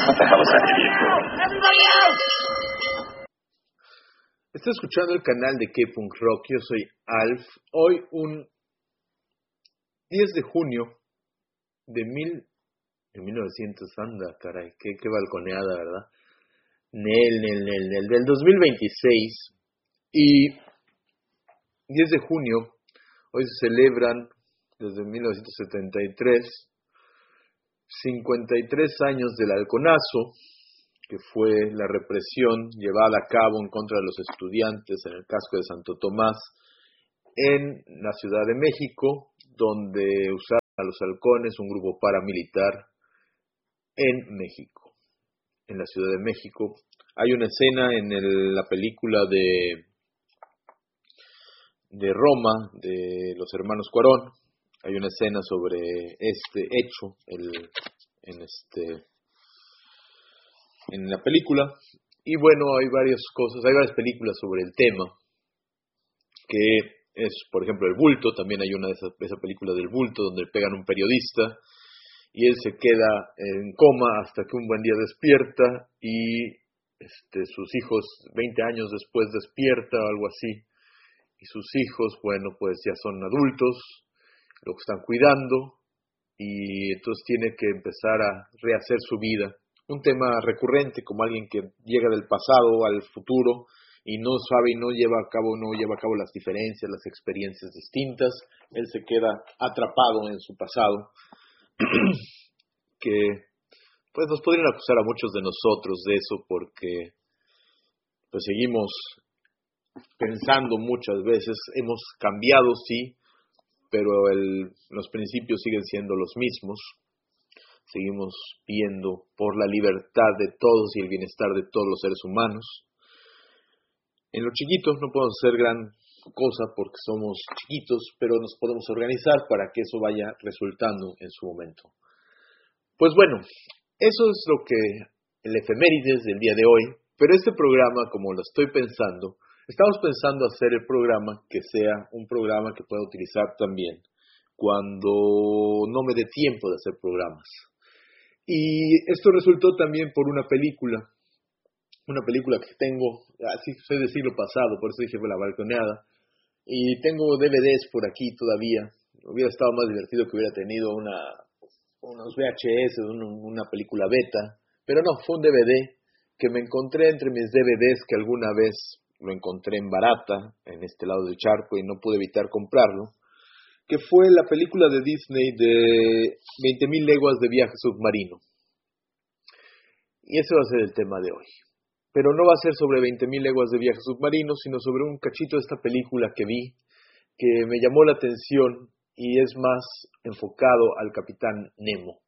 What the hell is that idiot? Everybody out! Estoy escuchando el canal de K-Punk Rock. Yo soy Alf. Hoy, un 10 de junio de 1900, anda, caray, qué balconeada, ¿verdad? Del 2026. Y 10 de junio, hoy se celebran, desde 1973, 53 años del Halconazo, que fue la represión llevada a cabo en contra de los estudiantes en el casco de Santo Tomás, en la Ciudad de México, donde usaron a los halcones, un grupo paramilitar, en México, en la Ciudad de México. Hay una escena en la película de Roma, de los hermanos Cuarón. Hay una escena sobre este hecho en la película. Y bueno, hay varias películas sobre el tema, que es, por ejemplo, El Bulto. También hay esa película del Bulto, donde le pegan a un periodista y él se queda en coma hasta que un buen día despierta y sus hijos 20 años después despierta o algo así, y sus hijos, bueno, pues ya son adultos, lo que están cuidando, y entonces tiene que empezar a rehacer su vida. Un tema recurrente, como alguien que llega del pasado al futuro y no sabe y no lleva a cabo las diferencias, las experiencias distintas. Él se queda atrapado en su pasado, que pues nos podrían acusar a muchos de nosotros de eso, porque pues seguimos pensando muchas veces, hemos cambiado, sí, pero los principios siguen siendo los mismos. Seguimos pidiendo por la libertad de todos y el bienestar de todos los seres humanos. En los chiquitos no podemos hacer gran cosa porque somos chiquitos, pero nos podemos organizar para que eso vaya resultando en su momento. Pues bueno, eso es lo que el efemérides del día de hoy, pero este programa, como lo estoy pensando, estamos pensando hacer el programa que sea un programa que pueda utilizar también cuando no me dé tiempo de hacer programas. Y esto resultó también por una película que tengo, así soy del siglo pasado, por eso dije la balconeada, y tengo DVDs por aquí todavía. Hubiera estado más divertido que hubiera tenido unos VHS, una película beta, pero no, fue un DVD que me encontré entre mis DVDs, que alguna vez lo encontré en barata, en este lado del charco, y no pude evitar comprarlo, que fue la película de Disney de 20.000 leguas de viaje submarino. Y ese va a ser el tema de hoy. Pero no va a ser sobre 20.000 leguas de viaje submarino, sino sobre un cachito de esta película que vi, que me llamó la atención y es más enfocado al Capitán Nemo.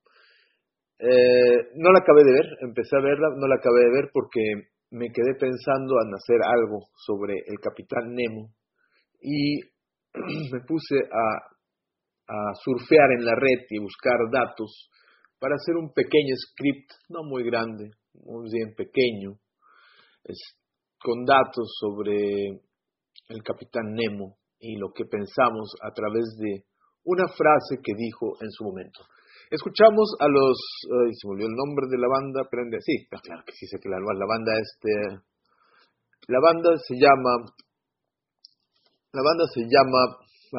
No la acabé de ver, empecé a verla, no la acabé de ver porque me quedé pensando en hacer algo sobre el Capitán Nemo y me puse a surfear en la red y buscar datos para hacer un pequeño script, no muy grande, muy bien pequeño, con datos sobre el Capitán Nemo y lo que pensamos a través de una frase que dijo en su momento. Escuchamos a se me olvidó el nombre de la banda, sí, claro que sí sé que la banda se llama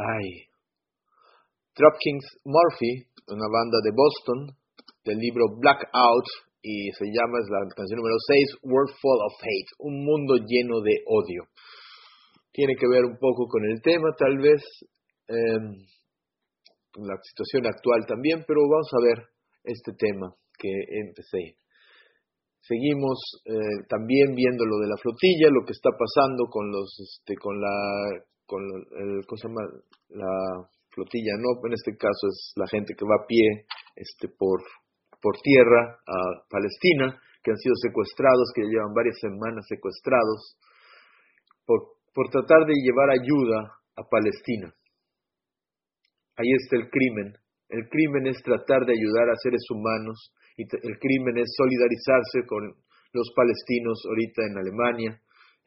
Dropkins Murphy, una banda de Boston, del libro Blackout, y es la canción número 6, World Full of Hate, un mundo lleno de odio. Tiene que ver un poco con el tema, tal vez, con la situación actual también, pero vamos a ver este tema que empecé. Seguimos también viendo lo de la flotilla, lo que está pasando con la flotilla, no, en este caso es la gente que va a pie por tierra a Palestina, que han sido secuestrados, que llevan varias semanas secuestrados, por tratar de llevar ayuda a Palestina. Ahí está el crimen. El crimen es tratar de ayudar a seres humanos, y el crimen es solidarizarse con los palestinos ahorita en Alemania.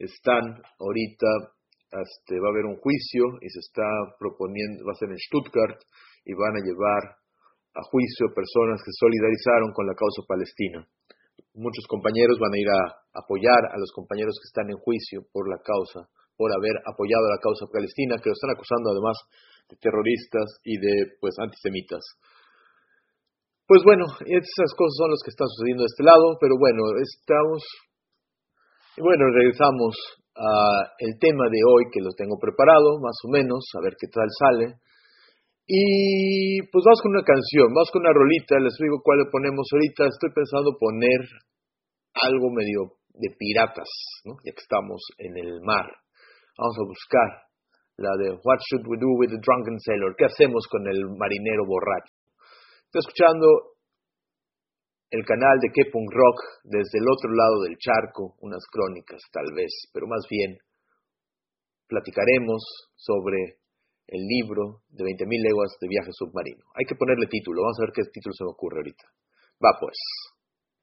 Va a haber un juicio y se está proponiendo, va a ser en Stuttgart, y van a llevar a juicio personas que solidarizaron con la causa palestina. muchos compañeros van a ir a apoyar a los compañeros que están en juicio por la causa, por haber apoyado a la causa palestina, que lo están acusando además de terroristas y de pues antisemitas. Pues bueno, esas cosas son las que están sucediendo de este lado, pero bueno, regresamos al tema de hoy, que lo tengo preparado, más o menos, a ver qué tal sale. Y pues vamos con una canción, vamos con una rolita, les digo cuál le ponemos ahorita. Estoy pensando poner algo medio de piratas, ¿no? Ya que estamos en el mar. Vamos a buscar la de What Should We Do with the Drunken Sailor? ¿Qué hacemos con el marinero borracho? Estoy escuchando el canal de K-Punk Rock desde el otro lado del charco, unas crónicas tal vez, pero más bien platicaremos sobre el libro de 20.000 leguas de viaje submarino. Hay que ponerle título, vamos a ver qué título se me ocurre ahorita. Va pues.